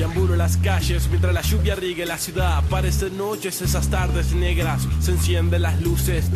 deambulo las calles mientras la lluvia riegue la ciudad. Parecen noches esas tardes negras, se encienden las luces